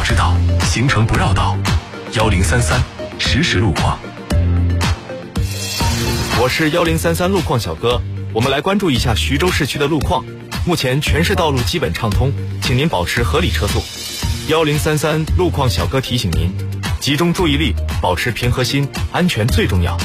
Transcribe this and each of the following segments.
早知道，行程不绕道。1033实时路况。 我是1033路况小哥，我们来关注一下徐州市区的路况。目前全市道路基本畅通，请您保持合理车速。1033路况小哥提醒您，集中注意力，保持平和心，安全最重要。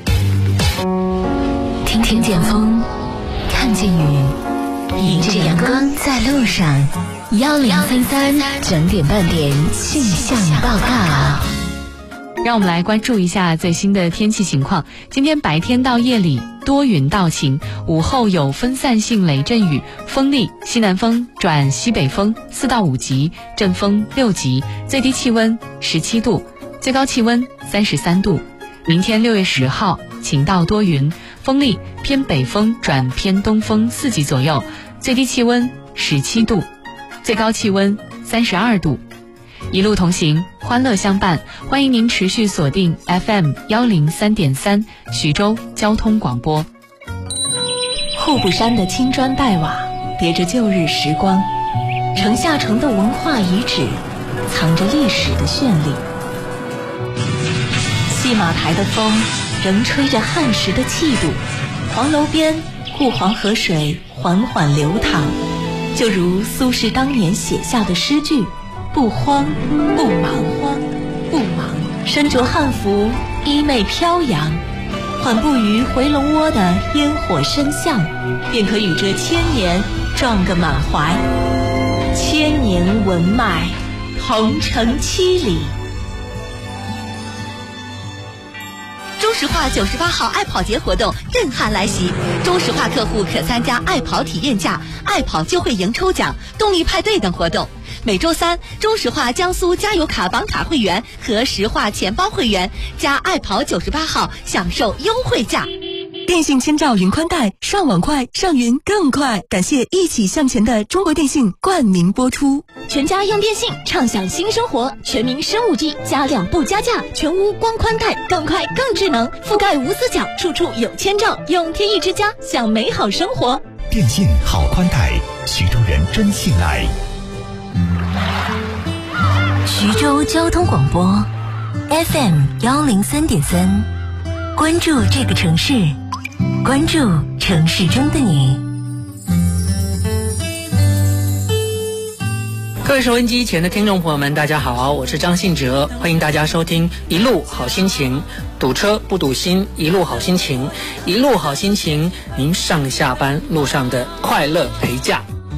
听见风，看见雨，迎着阳光在路上。1033整点半点气象报告。 让我们来关注一下最新的天气情况。今天白天到夜里多云到晴，午后有分散性雷阵雨，风力西南风转西北风4到5级，阵风6级，最低气温17度，最高气温33度。明天6月10号晴到多云，风力偏北风转偏东风4级左右，最低气温17度，最高气温32度。一路同行，欢乐相伴，欢迎您持续锁定 FM 103.3徐州交通广播。 户部山的青砖黛瓦叠着旧日时光，城下城的文化遗址藏着历史的绚丽。戏马台的风仍吹着汉时的气度，黄楼边顾黄河水缓缓流淌，就如苏轼当年写下的诗句：不慌不忙，不忙，身着汉服，衣袂飘扬，缓步于回龙窝的烟火深巷，便可与这千年撞个满怀。千年文脉，同城7里。 中石化98号爱跑节活动震撼来袭，中石化客户可参加爱跑体验价、爱跑就会赢抽奖、动力派对等活动。每周三，中石化江苏加油卡绑卡会员和石化钱包会员加爱跑98号享受优惠价。 电信千兆云宽带，上网快，上云更快。感谢一起向前的中国电信冠名播出。 全家用电信，畅享新生活。全民升 5G， 加量不加价，全屋光宽带，更快更智能，覆盖无死角，处处有千兆。用天翼之家，享美好生活。 电信好宽带，徐州人真信赖。 徐州交通广播 FM 103.3，关注这个城市，关注城市中的你。 各位收音机前的听众朋友们，大家好，我是张信哲，欢迎大家收听一路好心情，堵车不堵心，一路好心情，一路好心情，您上下班路上的快乐陪驾。